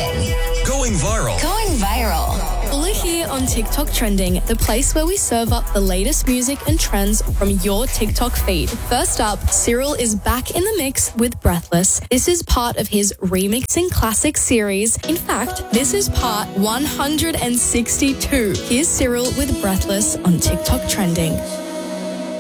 Going viral. Going viral. We're here on TikTok Trending, the place where we serve up the latest music and trends from your TikTok feed. First up, Cyril is back in the mix with Breathless. This is part of his Remixing Classics series. In fact, this is part 162. Here's Cyril with Breathless on TikTok Trending.